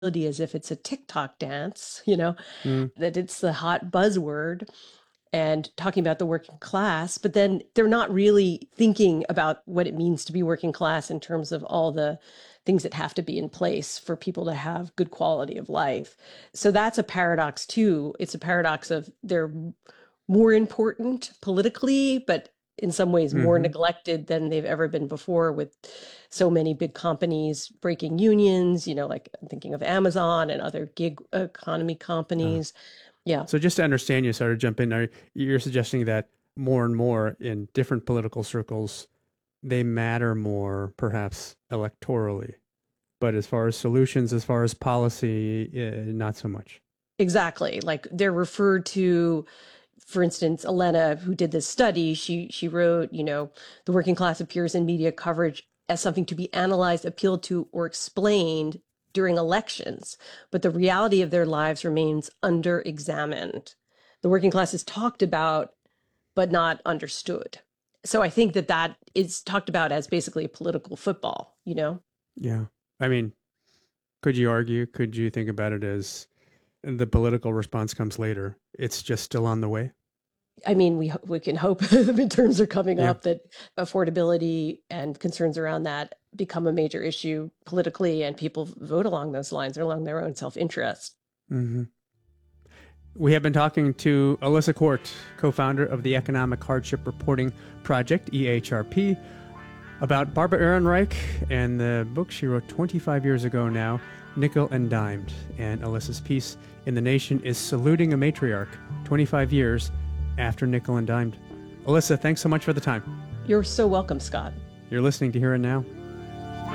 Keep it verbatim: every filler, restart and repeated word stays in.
as if it's a TikTok dance, you know, Mm. that it's the hot buzzword and talking about the working class, but then they're not really thinking about what it means to be working class in terms of all the things that have to be in place for people to have good quality of life. So that's a paradox too. It's a paradox of they're more important politically, but in some ways more Hmm. neglected than they've ever been before, with so many big companies breaking unions, you know, like I'm thinking of Amazon and other gig economy Uh, companies. Yeah. so just to understand you, sorry to jump in, are, you're suggesting that more and more in different political circles, they matter more, perhaps electorally, but as far as solutions, as far as policy, eh, not so much. Exactly. Like they're referred to, for instance, Elena, who did this study, she she wrote, you know, the working class appears in media coverage as something to be analyzed, appealed to, or explained during elections, but the reality of their lives remains under-examined. The working class is talked about, but not understood. So I think that that is talked about as basically a political football, you know? Yeah. I mean, could you argue, could you think about it as the political response comes later? It's just still on the way. I mean, we we can hope the midterms are coming Yeah. up that affordability and concerns around that become a major issue politically, and people vote along those lines or along their own self-interest. Hmm. We have been talking to Alyssa Court, co-founder of the Economic Hardship Reporting Project, E H R P, about Barbara Ehrenreich and the book she wrote twenty-five years ago now, Nickel and Dimed. And Alyssa's piece in The Nation is Saluting a Matriarch, twenty-five years after Nickel and Dimed. Alyssa, thanks so much for the time. You're so welcome, Scott. You're listening to Here and Now.